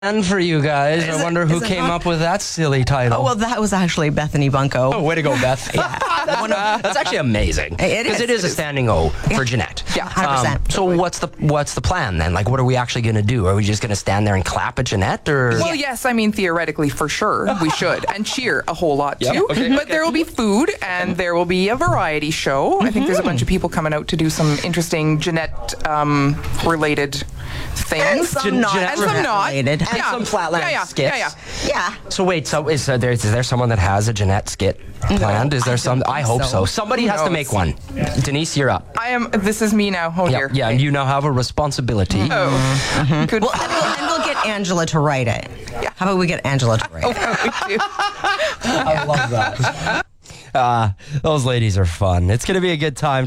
And for you guys, I wonder who came up with that silly title. Oh, well, that was actually Bethany Bunko. Oh, way to go, Beth. That's actually amazing. Because it is a standing O for Jeanette. Yeah, 100%. So what's the plan then? Like, what are we actually going to do? Are we just going to stand there and clap at Jeanette? Or? Well, yes, I mean, theoretically, for sure, we should. And cheer a whole lot, too. Okay. But there will be food, and there will be a variety show. I think there's a bunch of people coming out to do some interesting Jeanette-related things. And some not. And some not. Related. And some flatland skits. Yeah. So wait, is there someone that has a Jeanette skit planned? Is there some? I hope so. Somebody has to make one. Denise, you're up. This is me now. Oh, dear. Yeah, and you now have a responsibility. Oh. Good. Well, and we'll get Angela to write it. Yeah. How about we get Angela to write it? We do. I love that. Those ladies are fun. It's going to be a good time.